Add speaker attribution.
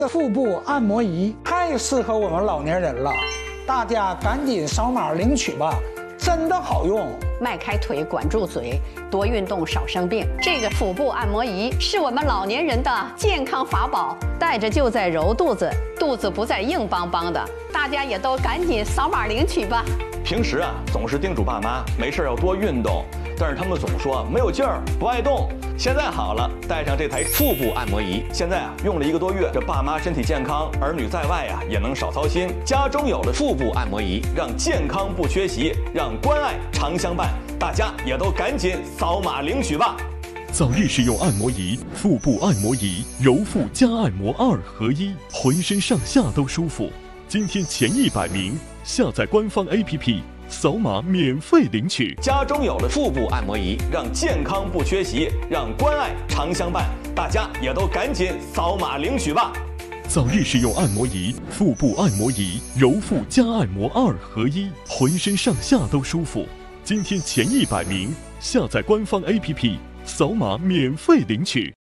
Speaker 1: 这腹部按摩仪太适合我们老年人了，大家赶紧扫码领取吧，真的好用。
Speaker 2: 迈开腿，管住嘴，多运动，少生病。这个腹部按摩仪是我们老年人的健康法宝，带着就在揉肚子，肚子不再硬邦邦的。大家也都赶紧扫码领取吧。
Speaker 3: 平时总是叮嘱爸妈没事要多运动，但是他们总说没有劲儿，不爱动。现在好了，带上这台腹部按摩仪，现在用了1个多月，这爸妈身体健康，儿女在外也能少操心。家中有了腹部按摩仪，让健康不缺席，让关爱常相伴。大家也都赶紧扫码领取吧。
Speaker 4: 早日使用按摩仪，腹部按摩仪，揉腹加按摩2合1，浑身上下都舒服。今天前100名下载官方 APP， 扫码免费领取。
Speaker 3: 家中有了腹部按摩仪，让健康不缺席，让关爱常相伴。大家也都赶紧扫码领取吧。
Speaker 4: 早日使用按摩仪，腹部按摩仪，揉腹加按摩2合1，浑身上下都舒服。今天前100名下载官方 APP， 扫码免费领取。